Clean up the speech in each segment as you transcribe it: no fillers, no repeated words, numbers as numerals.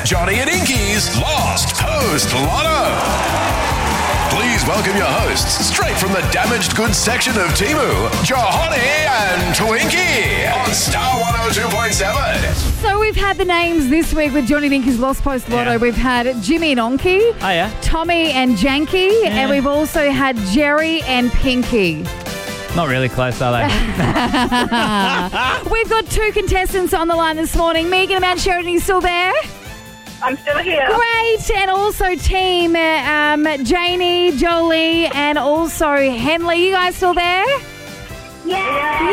Johnny and Inky's Lost Post Lotto. Please welcome your hosts, straight from the damaged goods section of Temu, Johnny and Twinkie on Star 102.7. So we've had the names this week with Johnny and Inky's Lost Post Lotto. Yeah. We've had Jimmy and Onky, Oh, yeah? Tommy and Janky, and we've also had Jerry and Pinky. Not really close, are they? We've got two contestants on the line this morning. Megan and Mount Sheridan, are you still there? I'm still here. Great. And also team Janie, Jolie, and also Henley. You guys still there? Yeah.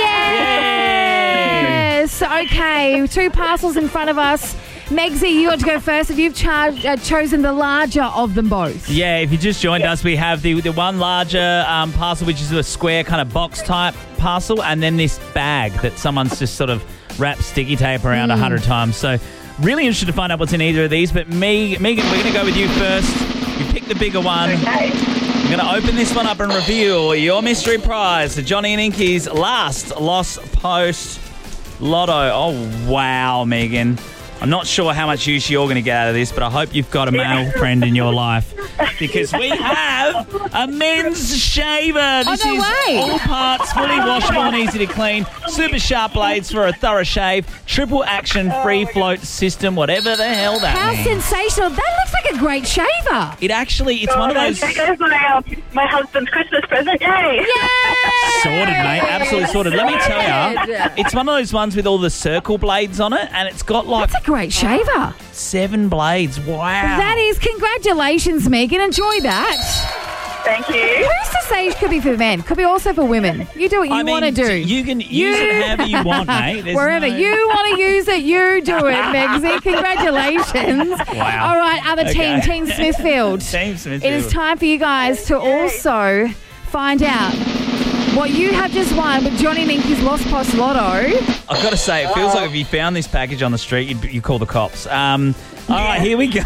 Yes. Okay, two parcels in front of us. Megsy, you got to go first if you've chosen the larger of them both. Yeah, if you just joined us, we have the one larger parcel, which is a square kind of box type parcel, and then this bag that someone's just sort of wrapped sticky tape around 100 times. So really interested to find out what's in either of these. But Megan, we're going to go with you first. You pick the bigger one. Okay. I'm going to open this one up and reveal your mystery prize, the Johnny and Inky's last Lost Post Lotto. Oh, wow, Megan. I'm not sure how much use you're going to get out of this, but I hope you've got a male friend in your life, because we have a men's shaver. This no is way. all parts, fully washable and easy to clean, super sharp blades for a thorough shave, triple action free float system, whatever the hell that How means. sensational. That looks like a great shaver. It's one of those... That was my husband's Christmas present. Yay. Sorted, mate. Absolutely sorted. Let me tell you, Sorted. it's one of those ones with all the circle blades on it, and it's got like That's a great shaver. 7 blades. Wow. That is, congratulations, Megan. Enjoy that. Thank you. Who's to say it could be for men? Could be also for women. You do what you want to do. You can use it however you want, mate. There's Wherever no- you want to use it, you do it, Megsy. Congratulations. Wow. All right, other team, Okay. Team Smithfield. Team Smithfield. It is time for you guys to also find out what you have just won with Johnny and Inky's Lost Post Lotto. I've got to say, it feels like if you found this package on the street, you'd call the cops. All right, here we go.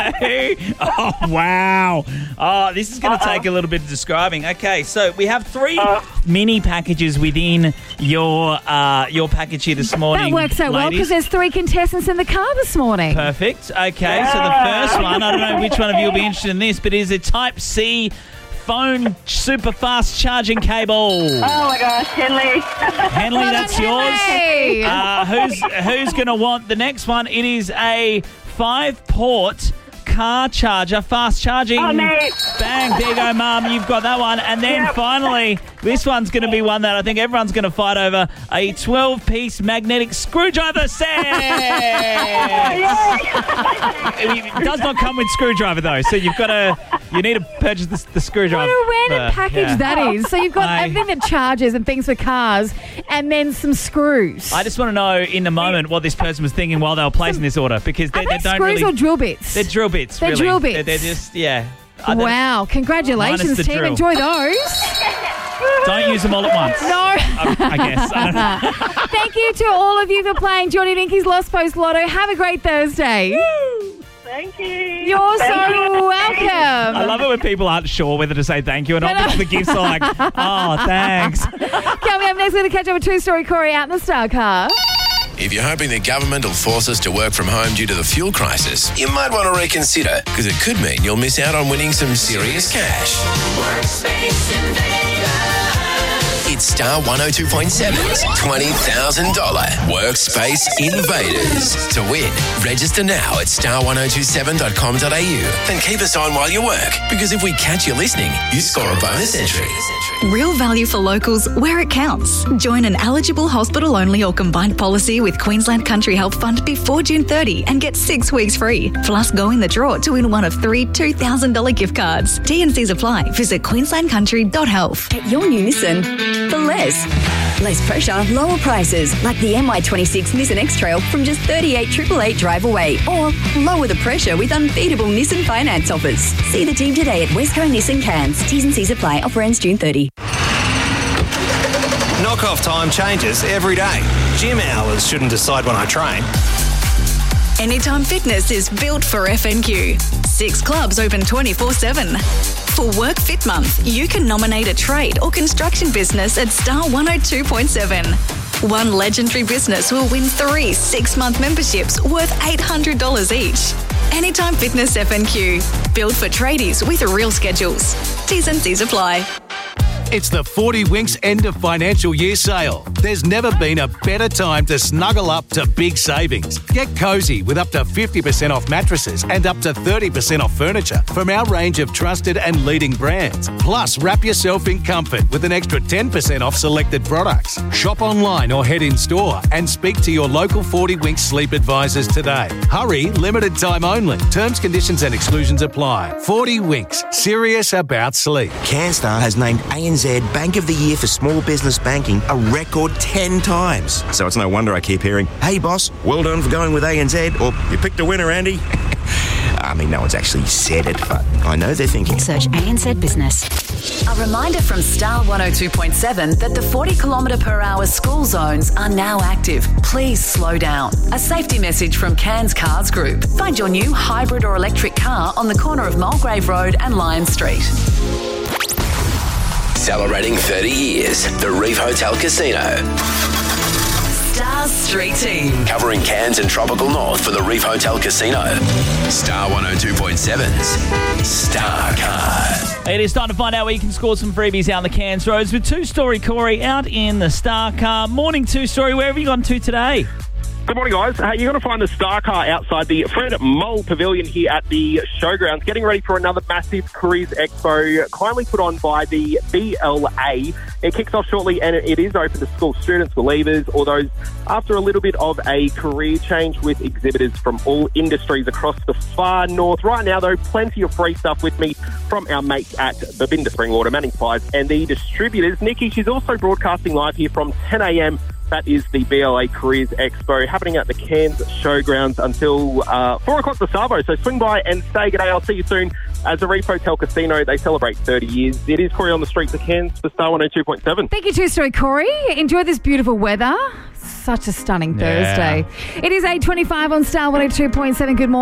Oh, wow. Oh, this is going to take a little bit of describing. Okay, so we have 3 mini packages within your package here this morning. That works out well ladies. because there's 3 contestants in the car this morning. Perfect. Okay, so the first one, I don't know which one of you will be interested in this, but it is a Type-C phone super fast charging cable. Oh my gosh, Henley. Henley, that's yours. Hey. Who's going to want the next one? It is a 5-port car charger, fast charging. Oh, mate. Bang, there you go, Mum. You've got that one. And then finally, this one's going to be one that I think everyone's going to fight over, a 12-piece magnetic screwdriver set. It does not come with screwdriver, though, so you need to purchase the screwdriver. What a random package that is. So you've got Aye. everything that charges and things for cars and then some screws. I just want to know in the moment what this person was thinking while they were placing this order, because Are they they don't screws really... or drill bits? They're drill bits, They're really. drill bits. They're just, yeah. I don't- Wow. Minus Congratulations, the team. drill. Enjoy those. Don't use them all at once. No. I guess. I don't know. Thank you to all of you for playing Johnny and Inky's Lost Post Lotto. Have a great Thursday. Thank you. You're Thank you. so welcome. I love it when people aren't sure whether to say thank you or not, because the gifts are like, oh, thanks. Coming up next, we're going to catch up with two-story Corey out in the Star Car. If you're hoping the government will force us to work from home due to the fuel crisis, you might want to reconsider, because it could mean you'll miss out on winning some serious cash. It's Star 102.7's $20,000 Workspace Invaders. To win, register now at star1027.com.au and keep us on while you work, because if we catch you listening, you score a bonus entry. Real value for locals where it counts. Join an eligible hospital-only or combined policy with Queensland Country Health Fund before June 30 and get 6 weeks free. Plus, go in the draw to win one of 3 $2,000 gift cards. T&Cs apply. Visit queenslandcountry.health. Get your new Nissan for less. Less pressure, lower prices, like the MY26 Nissan X-Trail from just $38,888 drive away. Or lower the pressure with unbeatable Nissan finance offers. See the team today at Westco Nissan Cairns. T's and C's apply. Offer ends June 30. Knock-off time changes every day. Gym hours shouldn't decide when I train. Anytime Fitness is built for FNQ. 6 clubs open 24/7. For Work Fit Month, you can nominate a trade or construction business at Star 102.7. One legendary business will win 3 6-month memberships worth $800 each. Anytime Fitness FNQ. Built for tradies with real schedules. T's and C's apply. It's the 40 Winks end of financial year sale. There's never been a better time to snuggle up to big savings. Get cozy with up to 50% off mattresses and up to 30% off furniture from our range of trusted and leading brands. Plus, wrap yourself in comfort with an extra 10% off selected products. Shop online or head in store and speak to your local 40 Winks sleep advisors today. Hurry, limited time only. Terms, conditions and exclusions apply. 40 Winks, serious about sleep. CanStar has named ANZ Bank of the Year for Small Business Banking a record 10 times. So it's no wonder I keep hearing, "Hey boss, well done for going with ANZ," or "You picked a winner, Andy." I mean, no one's actually said it, but I know they're thinking. Search ANZ Business. A reminder from Star 102.7 that the 40km/h school zones are now active. Please slow down. A safety message from Cairns Cars Group. Find your new hybrid or electric car on the corner of Mulgrave Road and Lion Street. Celebrating 30 years, the Reef Hotel Casino. Star Street Team. Covering Cairns and Tropical North for the Reef Hotel Casino. Star 102.7's Star Card. It is time to find out where you can score some freebies out on the Cairns roads with Two-Story Corey out in the Star Car. Morning, Two-Story. Where have you gone to today? Good morning, guys. You're going to find the Star Car outside the Fred Mull Pavilion here at the Showgrounds, getting ready for another massive Careers Expo, kindly put on by the BLA. It kicks off shortly, and it is open to school students, school leavers, or those after a little bit of a career change, with exhibitors from all industries across the far north. Right now, though, plenty of free stuff with me from our mates at Babinda Springwater, Manning Spies, and the distributors. Nikki, she's also broadcasting live here from 10 a.m. That is the BLA Careers Expo happening at the Cairns Showgrounds until 4 o'clock this Savo. So swing by and say good day. I'll see you soon. As the Reef Hotel Casino, they celebrate 30 years. It is Corey on the streets of Cairns for Star 102.7. Thank you, Two-Story Corey. Enjoy this beautiful weather. Such a stunning Thursday. It is 8:25 on Star 102.7. Good morning.